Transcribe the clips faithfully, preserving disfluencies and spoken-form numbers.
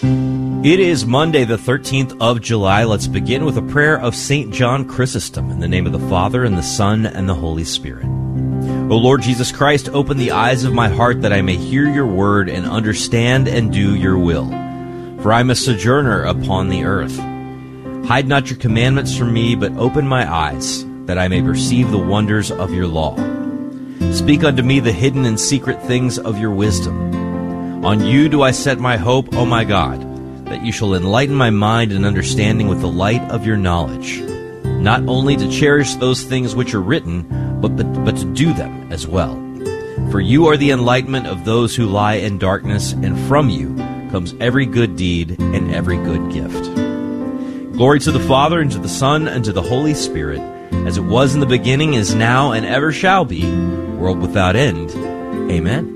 It is Monday, the thirteenth of July. Let's begin with a prayer of Saint John Chrysostom in the name of the Father, and the Son, and the Holy Spirit. O Lord Jesus Christ, open the eyes of my heart that I may hear your word and understand and do your will. For I am a sojourner upon the earth. Hide not your commandments from me, but open my eyes, that I may perceive the wonders of your law. Speak unto me the hidden and secret things of your wisdom. On you do I set my hope, O my God, that you shall enlighten my mind and understanding with the light of your knowledge, not only to cherish those things which are written, but, but, but to do them as well. For you are the enlightenment of those who lie in darkness, and from you comes every good deed and every good gift. Glory to the Father, and to the Son, and to the Holy Spirit, as it was in the beginning, is now, and ever shall be, world without end. Amen.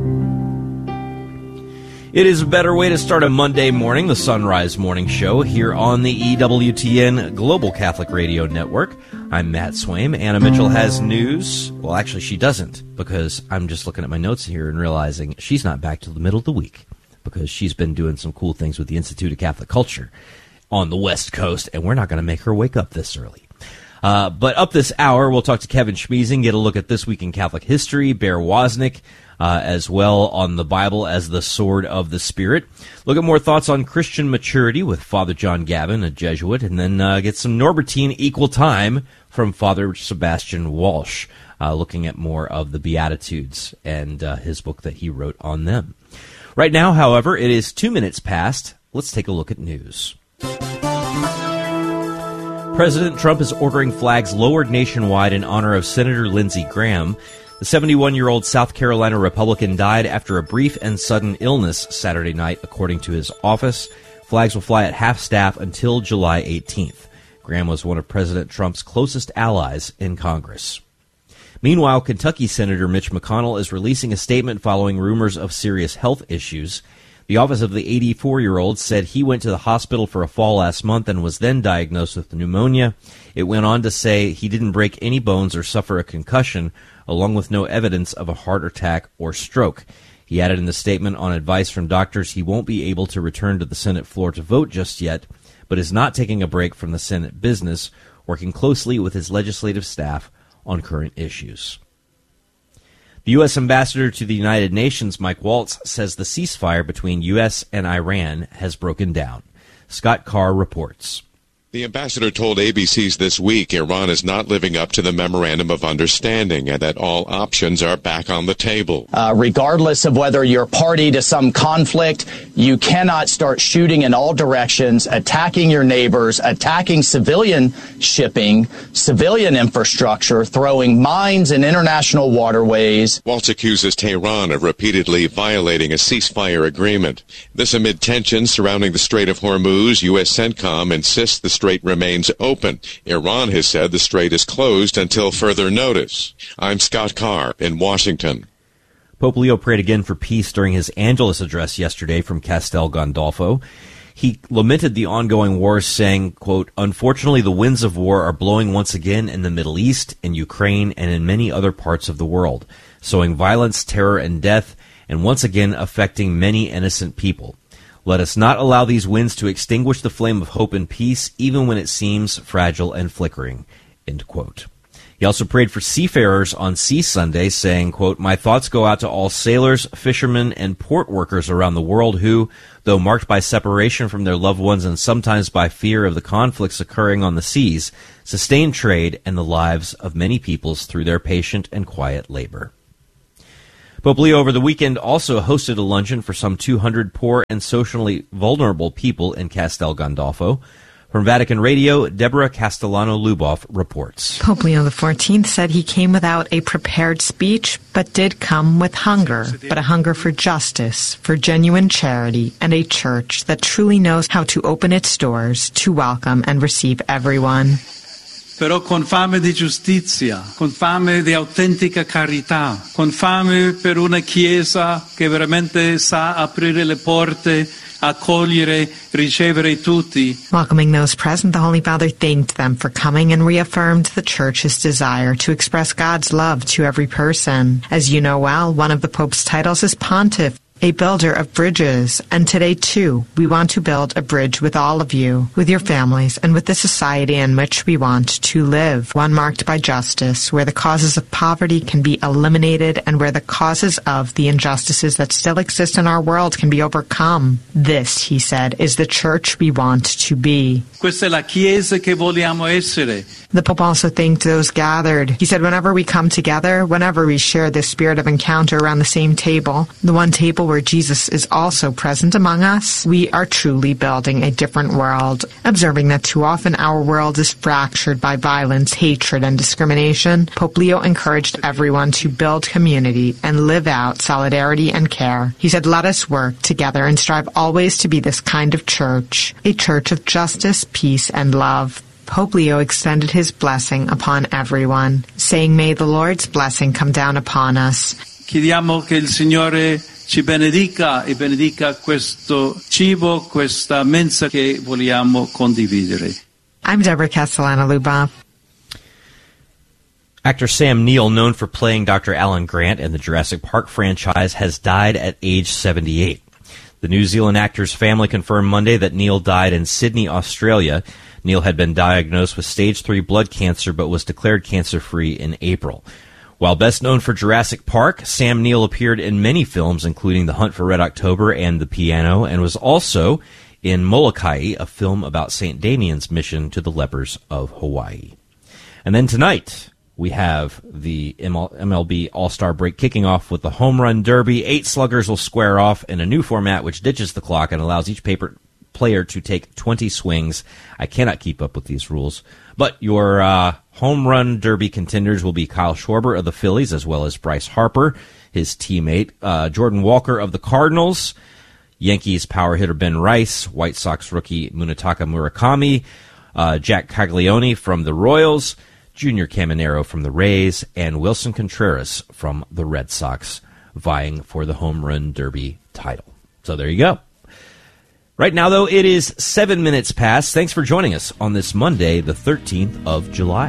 It is a better way to start a Monday morning, the Sunrise Morning Show, here on the E W T N Global Catholic Radio Network. I'm Matt Swaim. Anna Mitchell has news. Well, actually, she doesn't, because I'm just looking at my notes here and realizing she's not back till the middle of the week, because she's been doing some cool things with the Institute of Catholic Culture on the West Coast, and we're not going to make her wake up this early. Uh, but up this hour, we'll talk to Kevin Schmiesing, get a look at This Week in Catholic History, Bear Wozniak, Uh, as well on the Bible as the sword of the Spirit. Look at more thoughts on Christian maturity with Father John Gavin, a Jesuit, and then uh, get some Norbertine equal time from Father Sebastian Walsh, uh, looking at more of the Beatitudes and uh, his book that he wrote on them. Right now, however, it is two minutes past. Let's take a look at news. President Trump is ordering flags lowered nationwide in honor of Senator Lindsey Graham. The seventy-one-year-old South Carolina Republican died after a brief and sudden illness Saturday night, according to his office. Flags will fly at half-staff until July eighteenth. Graham was one of President Trump's closest allies in Congress. Meanwhile, Kentucky Senator Mitch McConnell is releasing a statement following rumors of serious health issues. The office of the eighty-four-year-old said he went to the hospital for a fall last month and was then diagnosed with pneumonia. It went on to say he didn't break any bones or suffer a concussion, along with no evidence of a heart attack or stroke. He added in the statement, on advice from doctors, he won't be able to return to the Senate floor to vote just yet, but is not taking a break from the Senate business, working closely with his legislative staff on current issues. The U S ambassador to the United Nations, Mike Waltz, says the ceasefire between U S and Iran has broken down. Scott Carr reports. The ambassador told A B C's This Week Iran is not living up to the Memorandum of Understanding and that all options are back on the table. Uh, regardless of whether you're party to some conflict, you cannot start shooting in all directions, attacking your neighbors, attacking civilian shipping, civilian infrastructure, throwing mines in international waterways. Waltz accuses Tehran of repeatedly violating a ceasefire agreement. This amid tensions surrounding the Strait of Hormuz. U S CENTCOM insists the strait remains open. Iran has said the strait is closed until further notice. I'm Scott Carr in Washington. Pope Leo prayed again for peace during his Angelus address yesterday from Castel Gandolfo. He lamented the ongoing wars, saying, quote, "Unfortunately, the winds of war are blowing once again in the Middle East, in Ukraine, and in many other parts of the world, sowing violence, terror, and death, and once again affecting many innocent people. Let us not allow these winds to extinguish the flame of hope and peace, even when it seems fragile and flickering." End quote. He also prayed for seafarers on Sea Sunday, saying, quote, "My thoughts go out to all sailors, fishermen, and port workers around the world who, though marked by separation from their loved ones and sometimes by fear of the conflicts occurring on the seas, sustain trade and the lives of many peoples through their patient and quiet labor." Pope Leo over the weekend also hosted a luncheon for some two hundred poor and socially vulnerable people in Castel Gandolfo. From Vatican Radio, Deborah Castellano-Luboff reports. Pope Leo the fourteenth said he came without a prepared speech, but did come with hunger, but a hunger for justice, for genuine charity, and a church that truly knows how to open its doors to welcome and receive everyone. Però con fame di giustizia, con fame di autentica carità, con fame per una Chiesa che veramente sa aprire le porte, accogliere, ricevere tutti. Welcoming those present, the Holy Father thanked them for coming and reaffirmed the Church's desire to express God's love to every person. As you know well, one of the Pope's titles is Pontiff, a builder of bridges. And today, too, we want to build a bridge with all of you, with your families, and with the society in which we want to live, one marked by justice, where the causes of poverty can be eliminated and where the causes of the injustices that still exist in our world can be overcome. This, he said, is the church we want to be. Questa è la Chiesa che vogliamo essere. The Pope also thanked those gathered. He said, whenever we come together, whenever we share this spirit of encounter around the same table, the one table where Jesus is also present among us, we are truly building a different world. Observing that too often our world is fractured by violence, hatred, and discrimination, Pope Leo encouraged everyone to build community and live out solidarity and care. He said, let us work together and strive always to be this kind of church, a church of justice, peace, and love. Pope Leo extended his blessing upon everyone, saying, may the Lord's blessing come down upon us. Chiediamo che il Signore ci benedica e benedica questo cibo, questa mensa che vogliamo condividere. I'm Deborah Castellano-Luba. Actor Sam Neill, known for playing Doctor Alan Grant in the Jurassic Park franchise, has died at age seventy-eight. The New Zealand actor's family confirmed Monday that Neill died in Sydney, Australia. Neill had been diagnosed with stage three blood cancer but was declared cancer-free in April. While best known for Jurassic Park, Sam Neill appeared in many films, including The Hunt for Red October and The Piano, and was also in Molokai, a film about Saint Damian's mission to the lepers of Hawaii. And then tonight, we have the M L B All-Star break kicking off with the Home Run Derby. Eight sluggers will square off in a new format which ditches the clock and allows each paper player to take twenty swings. I cannot keep up with these rules. But your uh, Home Run Derby contenders will be Kyle Schwarber of the Phillies, as well as Bryce Harper, his teammate, uh, Jordan Walker of the Cardinals, Yankees power hitter Ben Rice, White Sox rookie Munetaka Murakami, uh, Jack Caglione from the Royals, Junior Caminero from the Rays, and Wilson Contreras from the Red Sox, vying for the Home Run Derby title. So there you go. Right now, though, it is seven minutes past. Thanks for joining us on this Monday, the thirteenth of July.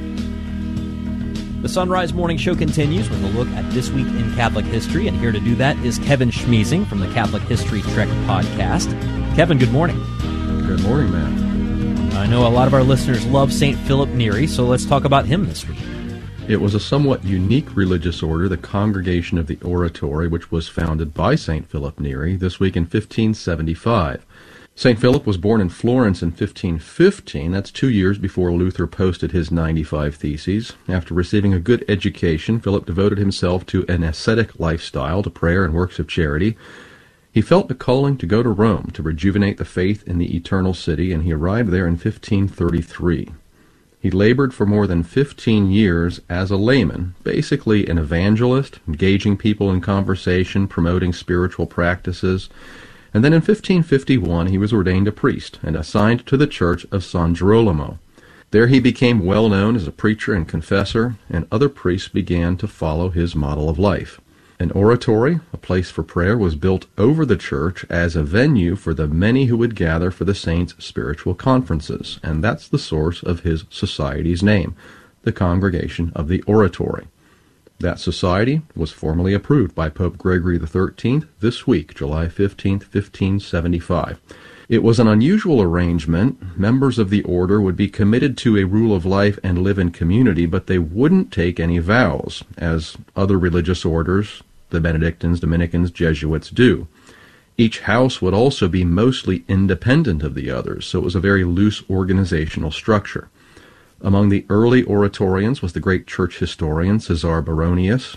The Sunrise Morning Show continues with a look at This Week in Catholic History, and here to do that is Kevin Schmiesing from the Catholic History Trek podcast. Kevin, good morning. Good morning, Matt. I know a lot of our listeners love Saint Philip Neri, so let's talk about him this week. It was a somewhat unique religious order, the Congregation of the Oratory, which was founded by Saint Philip Neri this week in fifteen seventy-five. Saint Philip was born in Florence in fifteen fifteen. That's two years before Luther posted his ninety-five Theses. After receiving a good education, Philip devoted himself to an ascetic lifestyle, to prayer and works of charity. He felt a calling to go to Rome to rejuvenate the faith in the eternal city, and he arrived there in fifteen thirty-three. He labored for more than fifteen years as a layman, basically an evangelist, engaging people in conversation, promoting spiritual practices. And then in fifteen fifty-one he was ordained a priest and assigned to the church of San Girolamo. There he became well known as a preacher and confessor, and other priests began to follow his model of life. An oratory, a place for prayer, was built over the church as a venue for the many who would gather for the saints' spiritual conferences, and that's the source of his society's name, the Congregation of the Oratory. That society was formally approved by Pope Gregory the thirteenth this week, July fifteenth, fifteen seventy-five. It was an unusual arrangement. Members of the order would be committed to a rule of life and live in community, but they wouldn't take any vows, as other religious orders, the Benedictines, Dominicans, Jesuits do. Each house would also be mostly independent of the others, so it was a very loose organizational structure. Among the early oratorians was the great church historian Cesare Baronius.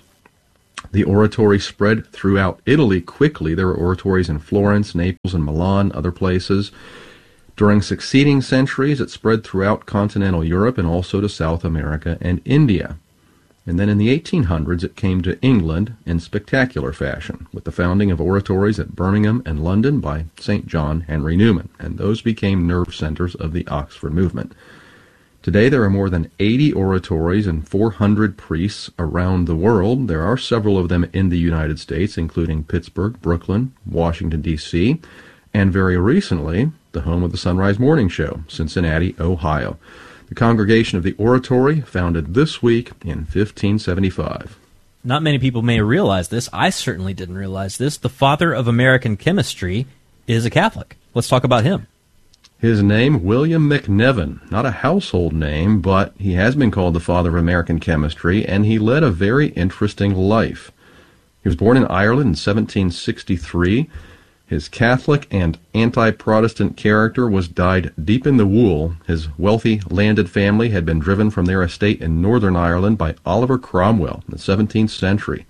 The oratory spread throughout Italy quickly. There were oratories in Florence, Naples, and Milan, other places. During succeeding centuries, it spread throughout continental Europe and also to South America and India. And then in the eighteen hundreds, it came to England in spectacular fashion, with the founding of oratories at Birmingham and London by Saint John Henry Newman, and those became nerve centers of the Oxford movement. Today there are more than eighty oratories and four hundred priests around the world. There are several of them in the United States, including Pittsburgh, Brooklyn, Washington, D C, and very recently, the home of the Sunrise Morning Show, Cincinnati, Ohio. The Congregation of the Oratory, founded this week in fifteen seventy-five. not many people may realize this. I certainly didn't realize this. The father of American chemistry is a Catholic. Let's talk about him. His name, William McNevin. Not a household name, but he has been called the father of American chemistry, and he led a very interesting life. He was born in Ireland in seventeen sixty-three. His Catholic and anti-Protestant character was dyed deep in the wool. His wealthy landed family had been driven from their estate in Northern Ireland by Oliver Cromwell in the seventeenth century.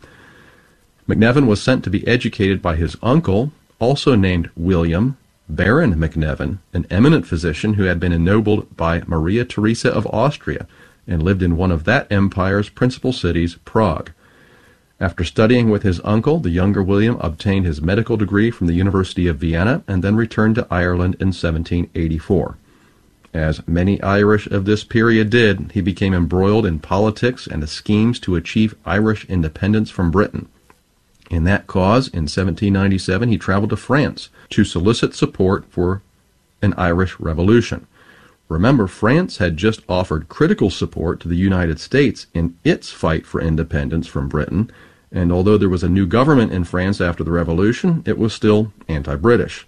McNevin was sent to be educated by his uncle, also named William, Baron McNevin, an eminent physician who had been ennobled by Maria Theresa of Austria and lived in one of that empire's principal cities, Prague. After studying with his uncle, the younger William obtained his medical degree from the University of Vienna and then returned to Ireland in seventeen eighty-four. As many Irish of this period did, he became embroiled in politics and the schemes to achieve Irish independence from Britain. In that cause, in seventeen ninety-seven, he traveled to France to solicit support for an Irish revolution. Remember, France had just offered critical support to the United States in its fight for independence from Britain, and although there was a new government in France after the revolution, it was still anti-British.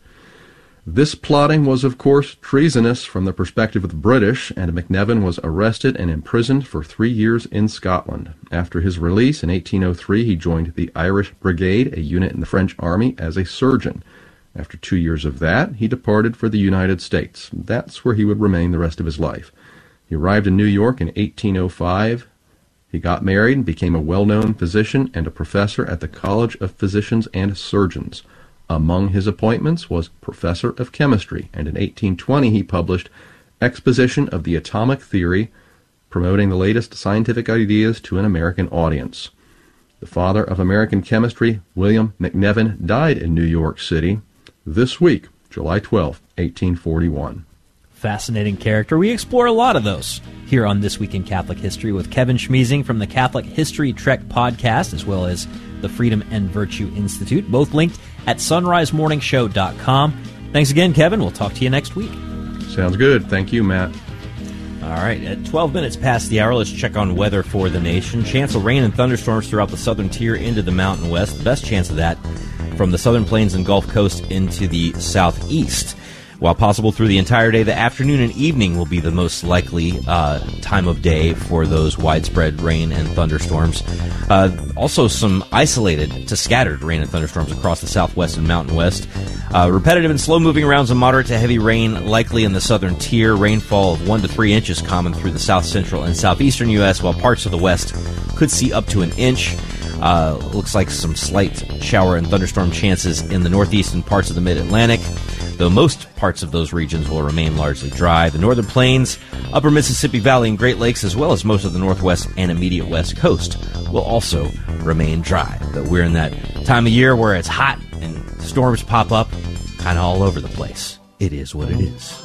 This plotting was, of course, treasonous from the perspective of the British, and McNevin was arrested and imprisoned for three years in Scotland. After his release in eighteen oh three, he joined the Irish Brigade, a unit in the French army, as a surgeon. After two years of that, he departed for the United States. That's where he would remain the rest of his life. He arrived in New York in eighteen oh five. He got married and became a well-known physician and a professor at the College of Physicians and Surgeons. Among his appointments was Professor of Chemistry, and in eighteen twenty he published Exposition of the Atomic Theory, promoting the latest scientific ideas to an American audience. The father of American chemistry, William McNevin, died in New York City this week, July twelfth, eighteen forty-one. Fascinating character. We explore a lot of those here on This Week in Catholic History with Kevin Schmeezing from the Catholic History Trek podcast, as well as the Freedom and Virtue Institute, both linked at sunrise morning show dot com. Thanks again, Kevin. We'll talk to you next week. Sounds good. Thank you, Matt. All right, at twelve minutes past the hour, let's check on weather for the nation. Chance of rain and thunderstorms throughout the southern tier into the Mountain West. The best chance of that from the southern plains and Gulf Coast into the southeast. While possible through the entire day, the afternoon and evening will be the most likely uh, time of day for those widespread rain and thunderstorms. Uh, also, some isolated to scattered rain and thunderstorms across the southwest and Mountain West. Uh, repetitive and slow-moving arounds of moderate to heavy rain likely in the southern tier. Rainfall of one to three inches common through the south central and southeastern U S, while parts of the west could see up to an inch. Uh, looks like some slight shower and thunderstorm chances in the northeastern parts of the mid-Atlantic, though most parts of those regions will remain largely dry. The northern plains, upper Mississippi Valley, and Great Lakes, as well as most of the northwest and immediate west coast, will also remain dry. But we're in that time of year where it's hot and storms pop up kind of all over the place. It is what it is.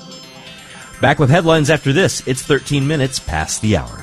Back with headlines after this. It's thirteen minutes past the hour.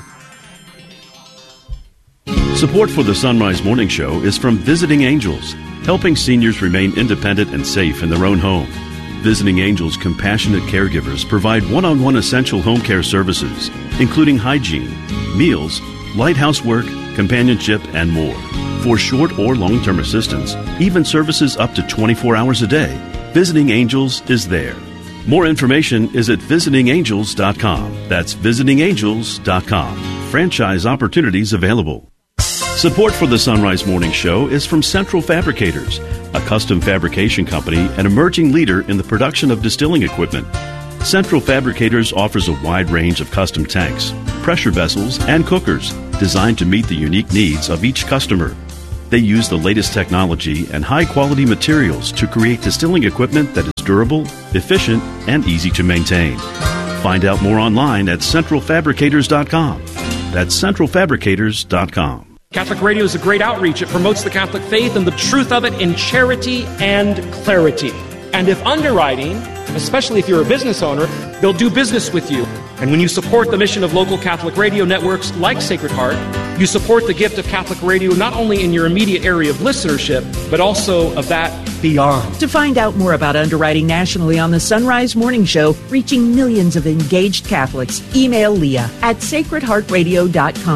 Support for the Sunrise Morning Show is from Visiting Angels, helping seniors remain independent and safe in their own home. Visiting Angels compassionate caregivers provide one-on-one essential home care services, including hygiene, meals, light housework, companionship, and more. For short or long-term assistance, even services up to twenty-four hours a day, Visiting Angels is there. More information is at visiting angels dot com. That's visiting angels dot com. Franchise opportunities available. Support for the Sunrise Morning Show is from Central Fabricators, a custom fabrication company and emerging leader in the production of distilling equipment. Central Fabricators offers a wide range of custom tanks, pressure vessels, and cookers designed to meet the unique needs of each customer. They use the latest technology and high-quality materials to create distilling equipment that is durable, efficient, and easy to maintain. Find out more online at central fabricators dot com. That's central fabricators dot com. Catholic Radio is a great outreach. It promotes the Catholic faith and the truth of it in charity and clarity. And if underwriting, especially if you're a business owner, they'll do business with you. And when you support the mission of local Catholic radio networks like Sacred Heart, you support the gift of Catholic radio not only in your immediate area of listenership, but also of that beyond. To find out more about underwriting nationally on the Sunrise Morning Show, reaching millions of engaged Catholics, email Leah at sacred heart radio dot com.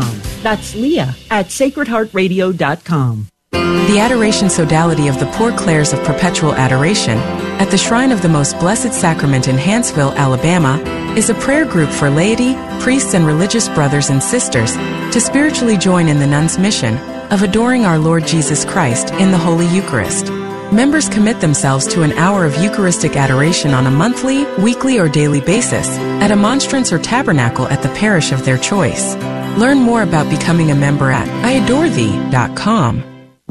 That's Leah at sacred heart radio dot com. The Adoration Sodality of the Poor Clares of Perpetual Adoration at the Shrine of the Most Blessed Sacrament in Hanceville, Alabama, is a prayer group for laity, priests, and religious brothers and sisters to spiritually join in the nuns' mission of adoring our Lord Jesus Christ in the Holy Eucharist. Members commit themselves to an hour of Eucharistic adoration on a monthly, weekly, or daily basis at a monstrance or tabernacle at the parish of their choice. Learn more about becoming a member at I adore thee dot com.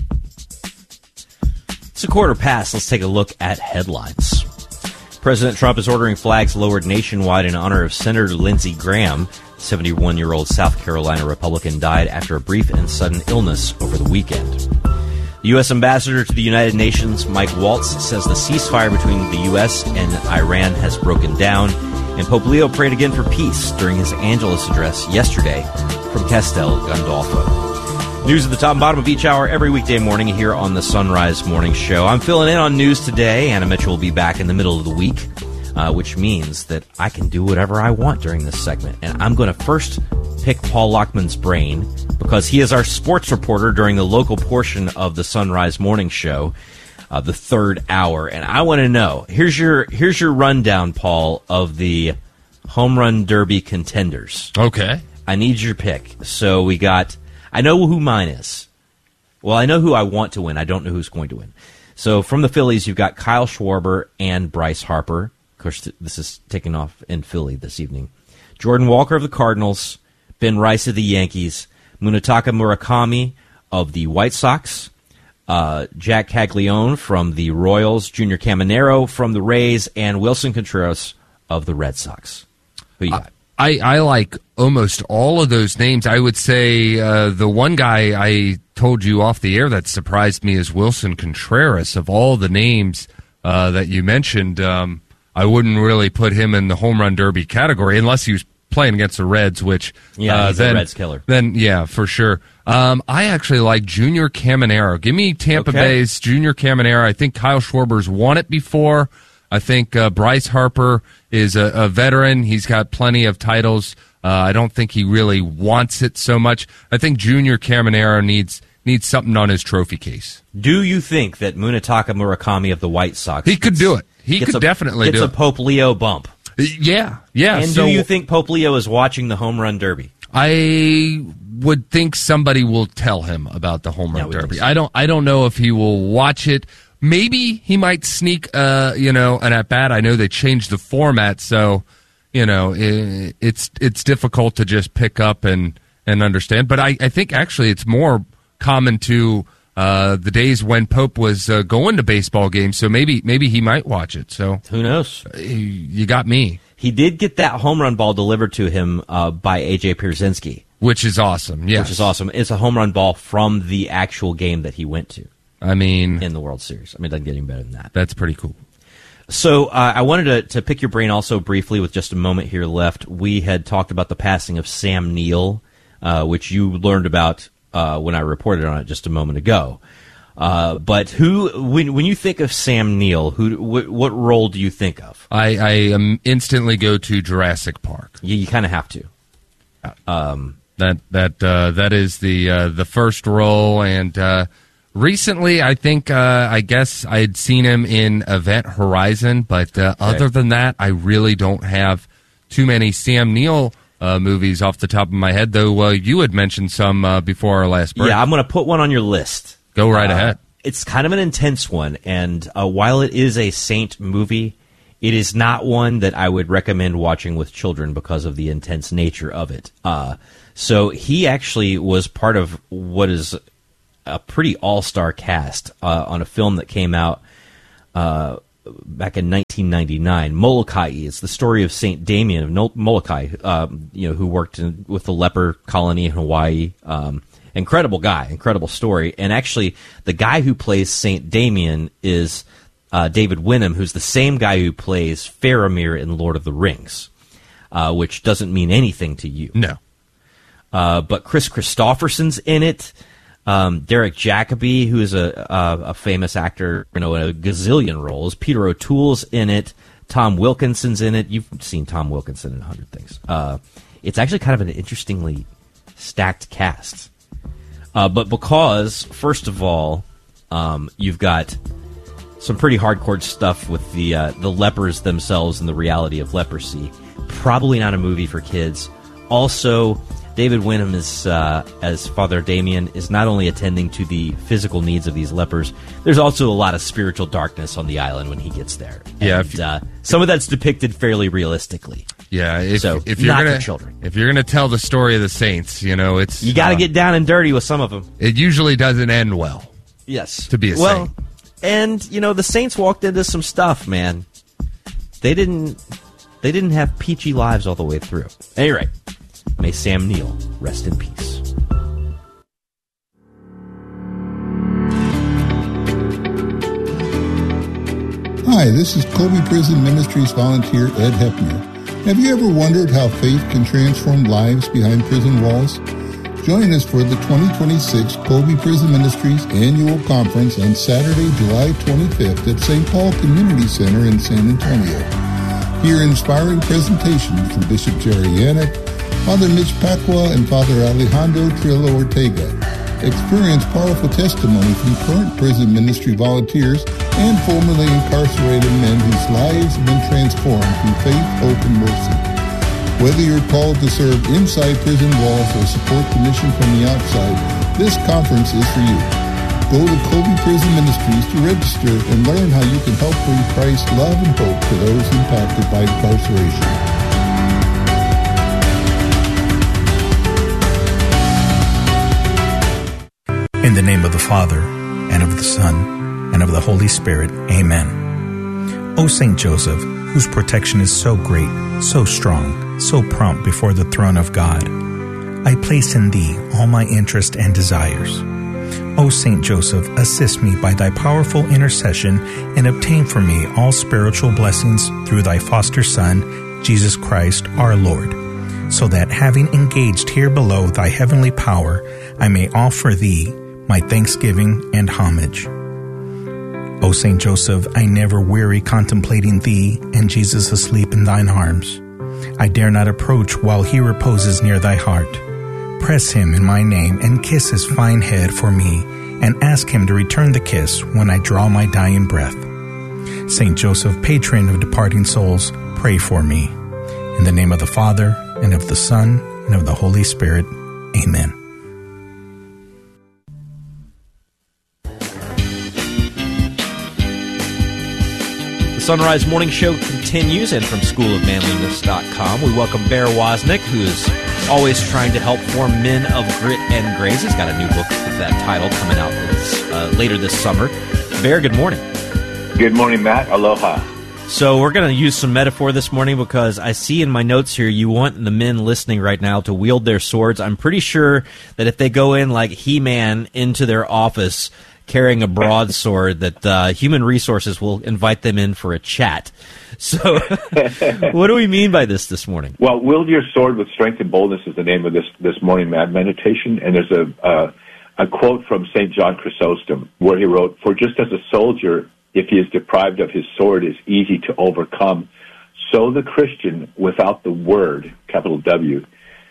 It's a quarter past. Let's take a look at headlines. President Trump is ordering flags lowered nationwide in honor of Senator Lindsey Graham. The seventy-one-year-old South Carolina Republican died after a brief and sudden illness over the weekend. The U S ambassador to the United Nations, Mike Waltz, says the ceasefire between the U S and Iran has broken down, and Pope Leo prayed again for peace during his Angelus address yesterday from Castel Gandolfo. News at the top and bottom of each hour every weekday morning here on the Sunrise Morning Show. I'm filling in on news today. Anna Mitchell will be back in the middle of the week, uh, which means that I can do whatever I want during this segment. And I'm going to first pick Paul Lockman's brain because he is our sports reporter during the local portion of the Sunrise Morning Show, uh, the third hour. And I want to know, here's your here's your rundown, Paul, of the Home Run Derby contenders. Okay. I need your pick. So we got... I know who mine is. Well, I know who I want to win. I don't know who's going to win. So from the Phillies, you've got Kyle Schwarber and Bryce Harper. Of course, this is taking off in Philly this evening. Jordan Walker of the Cardinals, Ben Rice of the Yankees, Munetaka Murakami of the White Sox, uh, Jack Caglione from the Royals, Junior Caminero from the Rays, and Wilson Contreras of the Red Sox. Who you got? Uh- I, I like almost all of those names. I would say uh, the one guy I told you off the air that surprised me is Wilson Contreras. Of all the names uh, that you mentioned, um, I wouldn't really put him in the home run derby category unless he was playing against the Reds, which yeah, uh, he's then, a Reds killer. Then yeah, for sure. Um, I actually like Junior Caminero. Give me Tampa okay. Bay's Junior Caminero. I think Kyle Schwarber's won it before. I think uh, Bryce Harper is a, a veteran. He's got plenty of titles. Uh, I don't think he really wants it so much. I think Junior Caminero needs needs something on his trophy case. Do you think that Munetaka Murakami of the White Sox... He could do it. He could a, definitely do it. Gets a Pope Leo bump. Yeah, yeah. And so, do you think Pope Leo is watching the Home Run Derby? I would think somebody will tell him about the Home Run yeah, Derby. So. I don't. I don't know if he will watch it. Maybe he might sneak, uh, you know, an at bat. I know they changed the format, so you know it, it's it's difficult to just pick up and, and understand. But I, I think actually it's more common to uh, the days when Pope was uh, going to baseball games. So maybe maybe he might watch it. So who knows? You got me. He did get that home run ball delivered to him uh, by A J Pierzynski, which is awesome. Yes, which is awesome. It's a home run ball from the actual game that he went to. I mean, in the World Series. I mean, it doesn't get any better than that. That's pretty cool. So uh, I wanted to, to pick your brain also briefly with just a moment here left. We had talked about the passing of Sam Neill, uh, which you learned about uh, when I reported on it just a moment ago. Uh, but who, when when you think of Sam Neill, who wh- what role do you think of? I, I um, instantly go to Jurassic Park. You, you kind of have to. Um, that that uh, that is the uh, the first role, and. Uh, Recently, I think, uh, I guess I had seen him in Event Horizon, but uh, okay. other than that, I really don't have too many Sam Neill uh, movies off the top of my head, though uh, you had mentioned some uh, before our last break. Yeah, I'm going to put one on your list. Go right uh, ahead. It's kind of an intense one, and uh, while it is a Saint movie, it is not one that I would recommend watching with children because of the intense nature of it. Uh, so he actually was part of what is... a pretty all-star cast uh, on a film that came out uh, back in nineteen ninety-nine. Molokai is the story of Saint Damien of no- Molokai, uh, you know, who worked in, with the leper colony in Hawaii. Um, incredible guy, incredible story. And actually, the guy who plays Saint Damien is uh, David Wenham, who's the same guy who plays Faramir in Lord of the Rings, uh, which doesn't mean anything to you. No. Uh, but Chris Christopherson's in it. Um, Derek Jacobi, who is a, a a famous actor, you know, in a gazillion roles. Peter O'Toole's in it. Tom Wilkinson's in it. You've seen Tom Wilkinson in a hundred things. Uh, it's actually kind of an interestingly stacked cast. Uh, but because, first of all, um, you've got some pretty hardcore stuff with the uh, the lepers themselves and the reality of leprosy. Probably not a movie for kids. Also, David Wenham is, uh, as Father Damien, is not only attending to the physical needs of these lepers, there's also a lot of spiritual darkness on the island when he gets there. Yeah, and, uh, some of that's depicted fairly realistically. Yeah, if, so if you're not gonna, for children. If you're gonna tell the story of the saints, you know it's you got to uh, get down and dirty with some of them. It usually doesn't end well. Yes, to be a well, saint. And you know the saints walked into some stuff, man. They didn't. They didn't have peachy lives all the way through. At any rate, may Sam Neill rest in peace. Hi, this is Kobe Prison Ministries volunteer Ed Hepner. Have you ever wondered how faith can transform lives behind prison walls? Join us for the twenty twenty-six Kobe Prison Ministries Annual Conference on Saturday, July twenty-fifth at Saint Paul Community Center in San Antonio. Hear inspiring presentations from Bishop Jerry Yannick, Father Mitch Pacwa, and Father Alejandro Trillo Ortega. Experience powerful testimony from current prison ministry volunteers and formerly incarcerated men whose lives have been transformed through faith, hope, and mercy. Whether you're called to serve inside prison walls or support the mission from the outside, this conference is for you. Go to Kobe Prison Ministries to register and learn how you can help bring Christ's love and hope to those impacted by incarceration. In the name of the Father, and of the Son, and of the Holy Spirit, Amen. O Saint Joseph, whose protection is so great, so strong, so prompt before the throne of God, I place in thee all my interest and desires. O Saint Joseph, assist me by thy powerful intercession and obtain for me all spiritual blessings through thy foster Son, Jesus Christ, our Lord, so that having engaged here below thy heavenly power, I may offer thee my thanksgiving and homage. O Saint Joseph, I never weary contemplating thee and Jesus asleep in thine arms. I dare not approach while he reposes near thy heart. Press him in my name and kiss his fine head for me, and ask him to return the kiss when I draw my dying breath. Saint Joseph, patron of departing souls, pray for me. In the name of the Father, and of the Son, and of the Holy Spirit. Amen. The Sunrise Morning Show continues, and from school of manliness dot com, we welcome Bear Wozniak, who is always trying to help form men of grit and grace. He's got a new book with that title coming out this, uh, later this summer. Bear, good morning. Good morning, Matt. Aloha. So we're going to use some metaphor this morning because I see in my notes here you want the men listening right now to wield their swords. I'm pretty sure that if they go in like He-Man into their office carrying a broadsword, that uh, Human Resources will invite them in for a chat. So what do we mean by this this morning? Well, wield your sword with strength and boldness is the name of this, this morning Mad Meditation. And there's a, uh, a quote from Saint John Chrysostom where he wrote, "For just as a soldier, if he is deprived of his sword, is easy to overcome, so the Christian without the word, capital W,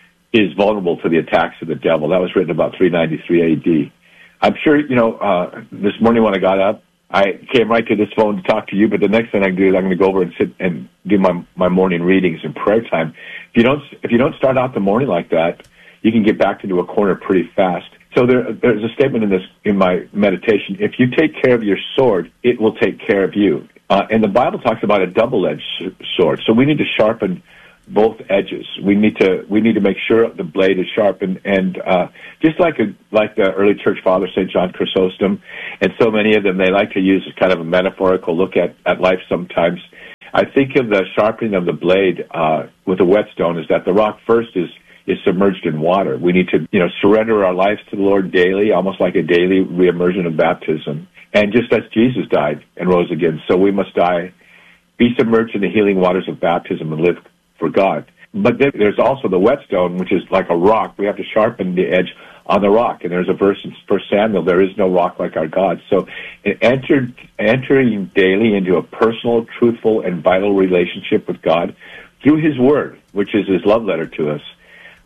is vulnerable to the attacks of the devil." That was written about three ninety-three A D. I'm sure, you know, uh, this morning when I got up, I came right to this phone to talk to you, but the next thing I do is I'm going to go over and sit and do my, my morning readings and prayer time. If you don't, if you don't start out the morning like that, you can get backed into a corner pretty fast. So there, there's a statement in this, in my meditation: if you take care of your sword, it will take care of you. Uh, and the Bible talks about a double-edged sword. So we need to sharpen both edges. We need to we need to make sure the blade is sharp, and and uh, just like a, like the early church father Saint John Chrysostom, and so many of them, they like to use kind of a metaphorical look at, at life sometimes. I think of the sharpening of the blade uh, with a whetstone is that the rock first is is submerged in water. We need to you know surrender our lives to the Lord daily, almost like a daily reimmersion of baptism, and just as Jesus died and rose again, so we must die, be submerged in the healing waters of baptism, and live for God. But then there's also the whetstone, which is like a rock. We have to sharpen the edge on the rock. And there's a verse in First Samuel, there is no rock like our God. So enter, entering daily into a personal, truthful, and vital relationship with God through His Word, which is His love letter to us,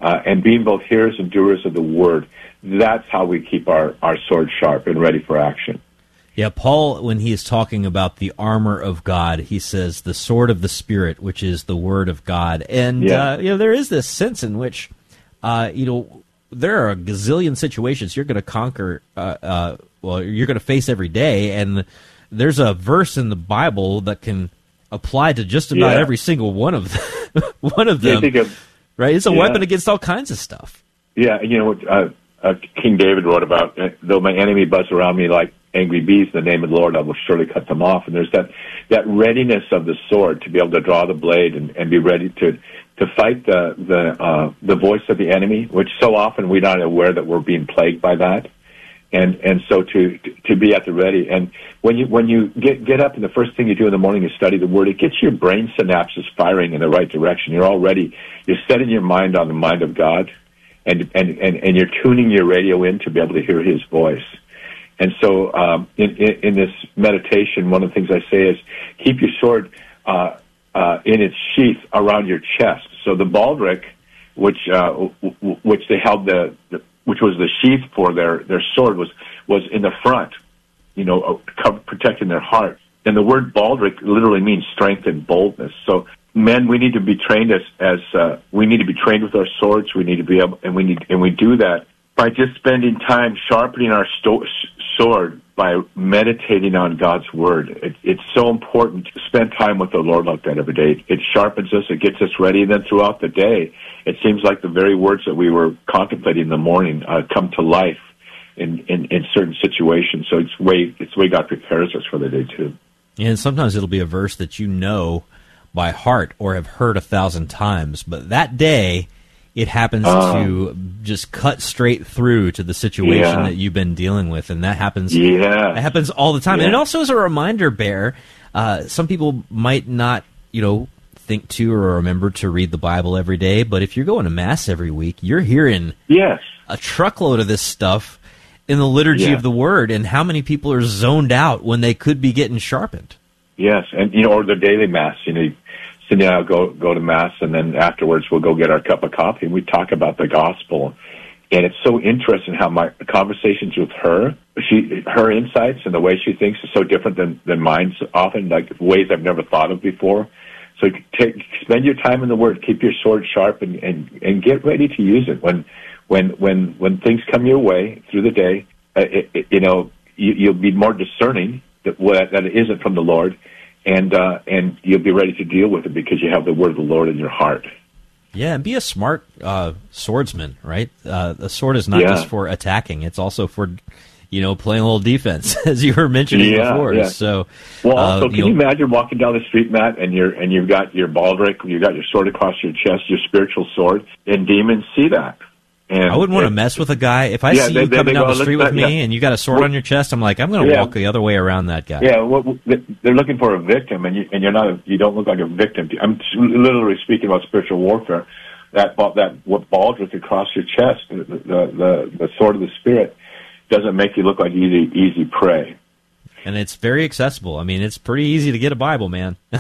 uh, and being both hearers and doers of the word. That's how we keep our, our sword sharp and ready for action. Yeah, Paul, when he is talking about the armor of God, he says the sword of the Spirit, which is the word of God. And, yeah. uh, you know, there is this sense in which, uh, you know, there are a gazillion situations you're going to conquer, uh, uh, well, you're going to face every day, and there's a verse in the Bible that can apply to just about yeah. every single one of them. one of them, of, right? It's a yeah. weapon against all kinds of stuff. Yeah, and you know what uh, uh, King David wrote about, uh, though my enemy buzz around me like angry bees, in the name of the Lord I will surely cut them off. And there's that, that readiness of the sword to be able to draw the blade and, and be ready to to fight the the uh, the voice of the enemy, which so often we're not aware that we're being plagued by that. And and so to to be at the ready. And when you when you get get up and the first thing you do in the morning is study the Word, it gets your brain synapses firing in the right direction. You're already you're setting your mind on the mind of God, and and and, and you're tuning your radio in to be able to hear His voice. And so um, in, in in this meditation, one of the things I say is keep your sword uh, uh, in its sheath around your chest. So the baldric, which uh, w- which they held the, the which was the sheath for their, their sword, was, was in the front, you know, cover, protecting their heart. And the word baldric literally means strength and boldness. So, men, we need to be trained as, as uh, we need to be trained with our swords. We need to be able, and we need, and we do that by just spending time sharpening our sto- sword by meditating on God's word. It, it's so important to spend time with the Lord like that every day. It sharpens us, it gets us ready, and then throughout the day, it seems like the very words that we were contemplating in the morning uh, come to life in, in, in certain situations. So it's way it's the way God prepares us for the day too. And sometimes it'll be a verse that you know by heart or have heard a thousand times, but that day it happens um, to just cut straight through to the situation yeah. that you've been dealing with, and that happens. Yeah, that happens all the time. Yeah. And it also is a reminder, Bear. Uh, some people might not, you know, think to or remember to read the Bible every day, but if you're going to Mass every week, you're hearing yes. a truckload of this stuff in the liturgy yeah. of the Word, and how many people are zoned out when they could be getting sharpened. Yes, and you know, or the daily Mass, you know. Cindy and I will go, go to Mass, and then afterwards we'll go get our cup of coffee, and we talk about the gospel. And it's so interesting how my conversations with her, she, her insights and the way she thinks is so different than, than mine often, like ways I've never thought of before. So take, spend your time in the Word, keep your sword sharp, and, and, and get ready to use it. When when when when things come your way through the day, uh, it, it, you know, you, you'll be more discerning that, that it isn't from the Lord. And uh, and you'll be ready to deal with it because you have the word of the Lord in your heart. Yeah, and be a smart uh, swordsman, right? Uh, the sword is not yeah. just for attacking; it's also for, you know, playing a little defense, as you were mentioning yeah, before. Yeah. So, well, also, uh, can you, you imagine walking down the street, Matt, and you're and you've got your baldric, you've got your sword across your chest, your spiritual sword, and demons see that. And, I wouldn't want to and, mess with a guy. If I yeah, see they, you they, coming they down go, the street look, with me yeah. and you got a sword well, on your chest, I'm like, I'm going to yeah. walk the other way around that guy. Yeah, well, they're looking for a victim, and you and you're not. A, you don't look like a victim. I'm literally speaking about spiritual warfare. That that what baldric across your chest, the, the the the sword of the Spirit, doesn't make you look like easy easy prey. And it's very accessible. I mean, it's pretty easy to get a Bible, man. uh,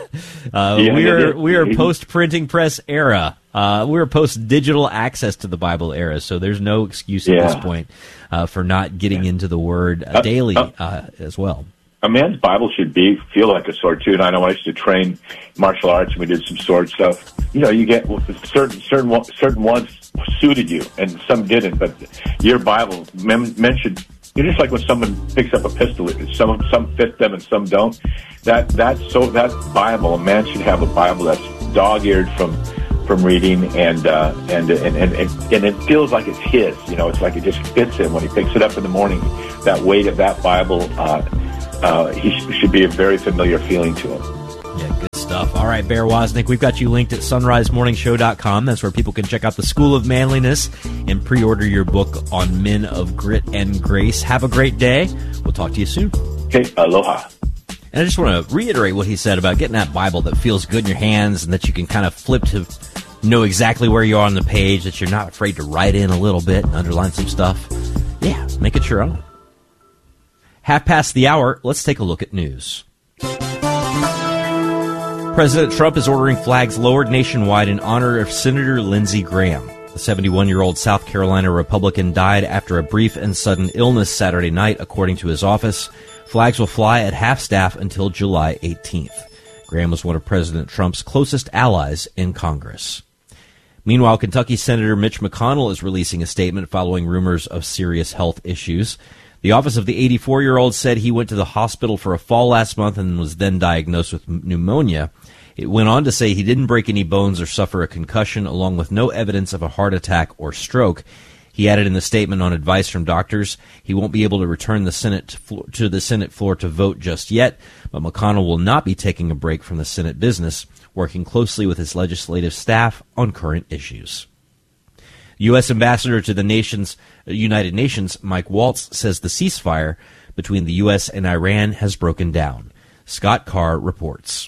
yeah, we are it, we are it, post printing press era. Uh, we're post digital access to the Bible era. So there's no excuse at yeah. this point uh, for not getting yeah. into the Word uh, daily uh, uh, as well. A man's Bible should be feel like a sword too. And I know I used to train martial arts, and we did some sword stuff. You know, you get certain certain certain ones suited you, and some didn't. But your Bible men, men should. You're just like when someone picks up a pistol. Some some fit them and some don't. That that so that Bible, a man should have a Bible that's dog-eared from from reading, and uh, and, and and and and it feels like it's his. You know, it's like it just fits him when he picks it up in the morning. That weight of that Bible, uh, uh, he sh- should be a very familiar feeling to him. Yeah, good stuff. All right, Bear Wozniak, we've got you linked at sunrise morning show dot com. That's where people can check out the School of Manliness and pre-order your book on Men of Grit and Grace. Have a great day. We'll talk to you soon. Okay, aloha. And I just want to reiterate what he said about getting that Bible that feels good in your hands and that you can kind of flip to know exactly where you are on the page, that you're not afraid to write in a little bit and underline some stuff. Yeah, make it your own. Half past the hour, let's take a look at news. President Trump is ordering flags lowered nationwide in honor of Senator Lindsey Graham. The seventy-one-year-old South Carolina Republican died after a brief and sudden illness Saturday night, according to his office. Flags will fly at half-staff until July eighteenth. Graham was one of President Trump's closest allies in Congress. Meanwhile, Kentucky Senator Mitch McConnell is releasing a statement following rumors of serious health issues. The office of the eighty-four-year-old said he went to the hospital for a fall last month and was then diagnosed with pneumonia. It went on to say he didn't break any bones or suffer a concussion, along with no evidence of a heart attack or stroke. He added in the statement, on advice from doctors, he won't be able to return the Senate to the Senate floor to vote just yet, but McConnell will not be taking a break from the Senate business, working closely with his legislative staff on current issues. U S. Ambassador to the nation's United Nations, Mike Waltz, says the ceasefire between the U S and Iran has broken down. Scott Carr reports.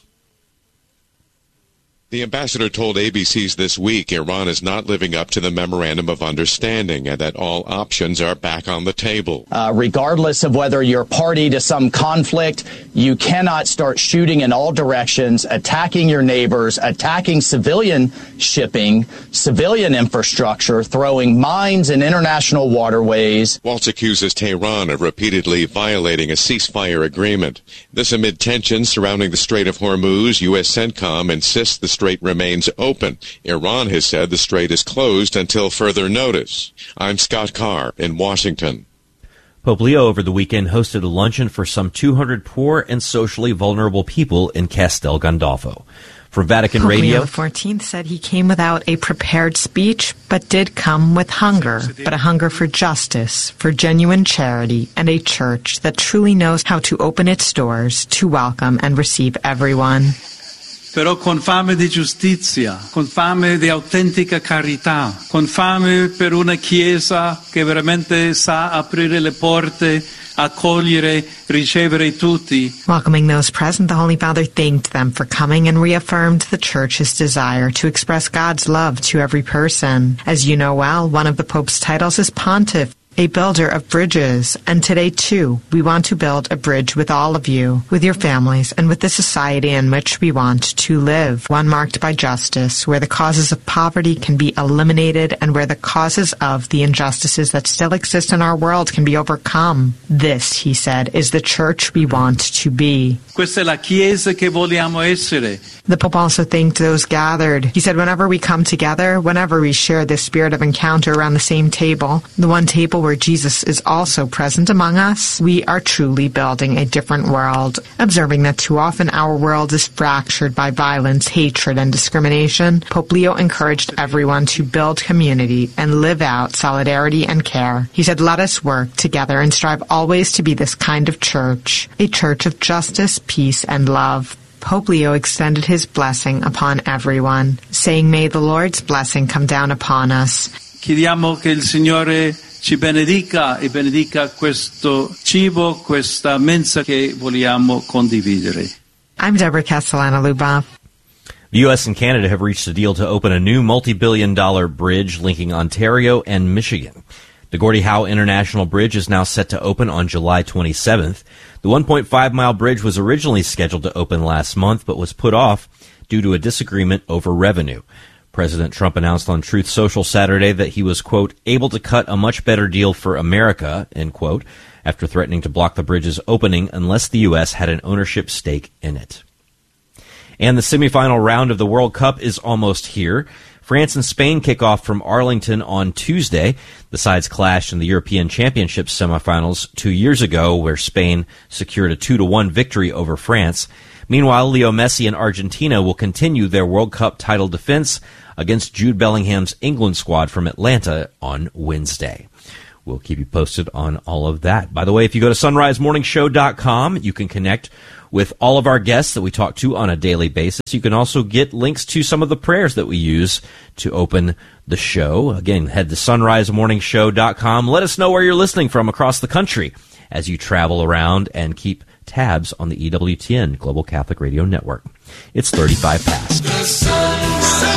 The ambassador told A B C's This Week Iran is not living up to the Memorandum of Understanding and that all options are back on the table. Uh, regardless of whether you're party to some conflict, you cannot start shooting in all directions, attacking your neighbors, attacking civilian shipping, civilian infrastructure, throwing mines in international waterways. Waltz accuses Tehran of repeatedly violating a ceasefire agreement. This amid tensions surrounding the Strait of Hormuz. U S. CENTCOM insists the strait remains open. Iran has said the strait is closed until further notice. I'm Scott Carr in Washington. Pope Leo over the weekend hosted a luncheon for some two hundred poor and socially vulnerable people in Castel Gandolfo. From Vatican Pope Radio, Leo the fourteenth said he came without a prepared speech, but did come with hunger, but a hunger for justice, for genuine charity, and a church that truly knows how to open its doors to welcome and receive everyone. Però con fame di giustizia, con fame di autentica carità, con fame per una Chiesa che veramente sa aprire le porte, accogliere, ricevere tutti. Welcoming those present, the Holy Father thanked them for coming and reaffirmed the Church's desire to express God's love to every person. As you know well, one of the Pope's titles is Pontiff, a builder of bridges. And today, too, we want to build a bridge with all of you, with your families, and with the society in which we want to live. One marked by justice, where the causes of poverty can be eliminated and where the causes of the injustices that still exist in our world can be overcome. This, he said, is the church we want to be. Questa è la Chiesa che vogliamo essere. The Pope also thanked those gathered. He said, whenever we come together, whenever we share this spirit of encounter around the same table, the one table where Jesus is also present among us, we are truly building a different world. Observing that too often our world is fractured by violence, hatred, and discrimination, Pope Leo encouraged everyone to build community and live out solidarity and care. He said, let us work together and strive always to be this kind of church, a church of justice, peace, and love. Pope Leo extended his blessing upon everyone, saying, may the Lord's blessing come down upon us. Chiediamo che il Signore ci benedica e benedica questo cibo, questa mensa che vogliamo condividere. I'm Deborah Castellano-Lubov. The U S and Canada have reached a deal to open a new multi-billion dollar bridge linking Ontario and Michigan. The Gordie Howe International Bridge is now set to open on July twenty-seventh. The one point five mile bridge was originally scheduled to open last month, but was put off due to a disagreement over revenue. President Trump announced on Truth Social Saturday that he was, quote, able to cut a much better deal for America, end quote, after threatening to block the bridge's opening unless the U S had an ownership stake in it. And the semifinal round of the World Cup is almost here. France and Spain kick off from Arlington on Tuesday. The sides clashed in the European Championship semifinals two years ago, where Spain secured a two to one victory over France. Meanwhile, Leo Messi and Argentina will continue their World Cup title defense against Jude Bellingham's England squad from Atlanta on Wednesday. We'll keep you posted on all of that. By the way, if you go to sunrise morning show dot com, you can connect with all of our guests that we talk to on a daily basis. You can also get links to some of the prayers that we use to open the show. Again, head to sunrise morning show dot com. Let us know where you're listening from across the country as you travel around, and keep tabs on the E W T N Global Catholic Radio Network. It's thirty-five past. The Sunrise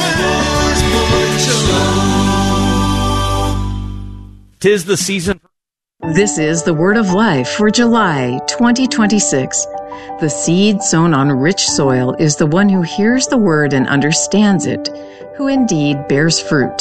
Tis the season. This is the Word of Life for July twenty twenty-six. The seed sown on rich soil is the one who hears the word and understands it, who indeed bears fruit.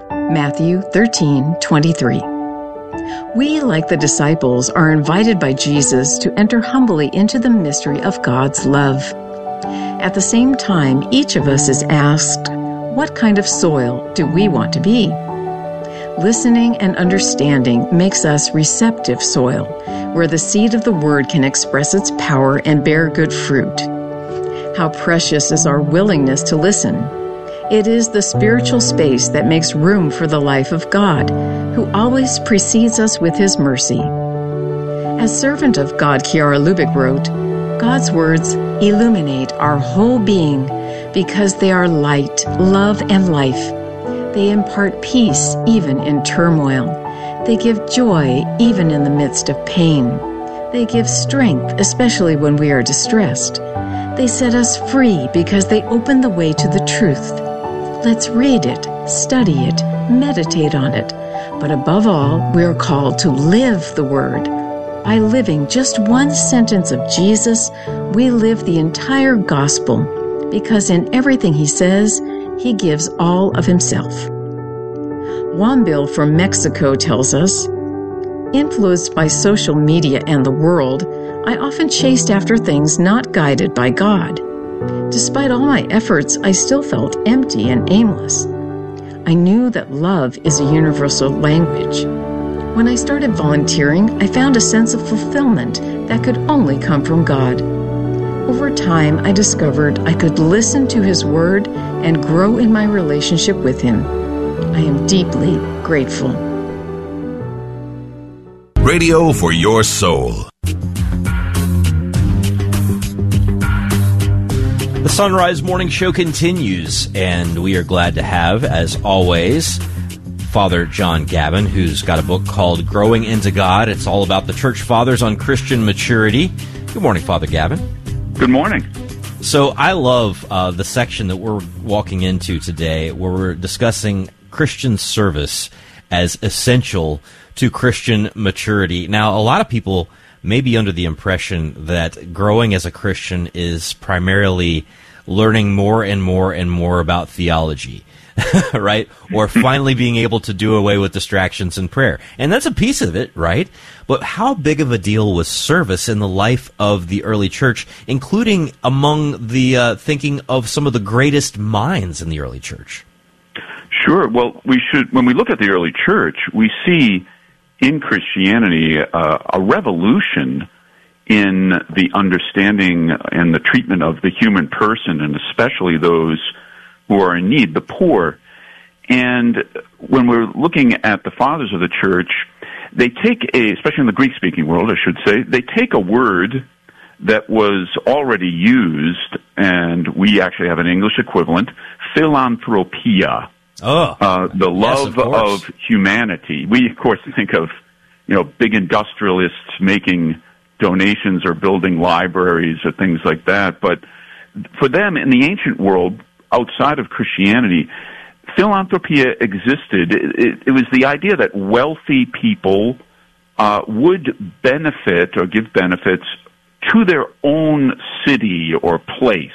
Matthew thirteen twenty-three. We, like the disciples, are invited by Jesus to enter humbly into the mystery of God's love. At the same time, each of us is asked, what kind of soil do we want to be? Listening and understanding makes us receptive soil, where the seed of the Word can express its power and bear good fruit. How precious is our willingness to listen. It is the spiritual space that makes room for the life of God, who always precedes us with His mercy. As servant of God, Kiara Lubick wrote, God's words illuminate our whole being because they are light, love, and life. They impart peace even in turmoil. They give joy even in the midst of pain. They give strength, especially when we are distressed. They set us free because they open the way to the truth. Let's read it, study it, meditate on it. But above all, we are called to live the Word. By living just one sentence of Jesus, we live the entire gospel, because in everything He says, He gives all of Himself. Wambil from Mexico tells us, influenced by social media and the world, I often chased after things not guided by God. Despite all my efforts, I still felt empty and aimless. I knew that love is a universal language. When I started volunteering, I found a sense of fulfillment that could only come from God. Over time, I discovered I could listen to His Word and grow in my relationship with Him. I am deeply grateful. Radio for your soul. The Sunrise Morning Show continues, and we are glad to have, as always, Father John Gavin, who's got a book called Growing into God. It's all about the Church Fathers on Christian maturity. Good morning, Father Gavin. Good morning. So I love uh, the section that we're walking into today, where we're discussing Christian service as essential to Christian maturity. Now, a lot of people may be under the impression that growing as a Christian is primarily learning more and more and more about theology, right? Or finally being able to do away with distractions in prayer. And that's a piece of it, right? But how big of a deal was service in the life of the early church, including among the uh, thinking of some of the greatest minds in the early church? Sure. Well, we should, when we look at the early church, we see in Christianity uh, a revolution in the understanding and the treatment of the human person, and especially those who are in need, the poor. And when we're looking at the fathers of the church, they take a, especially in the Greek-speaking world, I should say, they take a word that was already used, and we actually have an English equivalent, philanthropia. Oh, uh, the love yes, of, of humanity. We, of course, think of, you know, big industrialists making donations or building libraries or things like that. But for them, in the ancient world, outside of Christianity, philanthropia existed. It, it, it was the idea that wealthy people uh, would benefit or give benefits to their own city or place.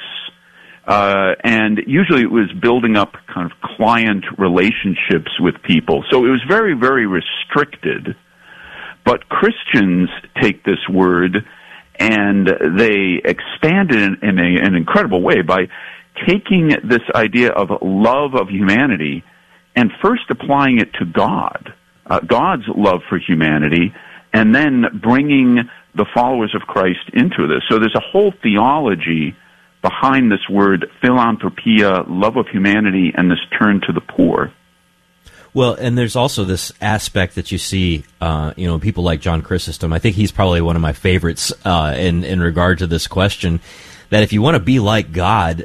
Uh, and usually it was building up kind of client relationships with people. So it was very, very restricted. But Christians take this word and they expand it in, in a, an incredible way by taking this idea of love of humanity and first applying it to God, uh, God's love for humanity, and then bringing the followers of Christ into this. So there's a whole theology behind this word philanthropia, love of humanity, and this turn to the poor. Well, and there's also this aspect that you see, uh, you know, people like John Chrysostom. I think he's probably one of my favorites uh, in in regard to this question. That if you want to be like God,